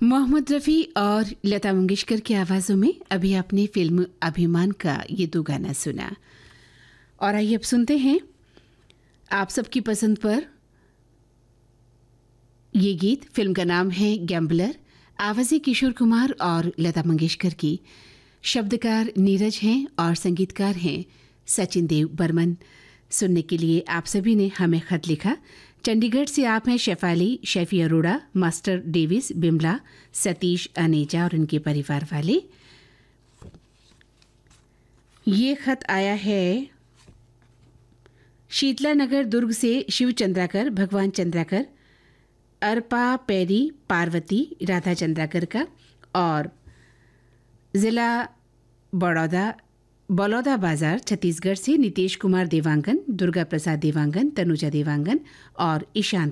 मोहम्मद रफ़ी और लता मंगेशकर की आवाज़ों में अभी आपने फिल्म अभिमान का ये दो गाना सुना। और आइए अब सुनते हैं आप सबकी पसंद पर ये गीत। फिल्म का नाम है गैम्बलर। आवाज़ें किशोर कुमार और लता मंगेशकर की। शब्दकार नीरज हैं और संगीतकार हैं सचिन देव बर्मन। सुनने के लिए आप सभी ने हमें खत लिखा। चंडीगढ़ से आप हैं शेफाली, शेफी अरोड़ा, मास्टर डेविस, बिमला, सतीश, अनेजा और उनके परिवार वाले। ये खत आया है शीतला नगर दुर्ग से शिव चंद्राकर, भगवान चंद्राकर, अर्पा पैरी, पार्वती, राधा चंद्राकर का, और ज़िला बड़ौदा बाजार छत्तीसगढ़ से नितेश कुमार देवांगन, दुर्गा प्रसाद देवांगन, तनुजा देवांगन और ईशान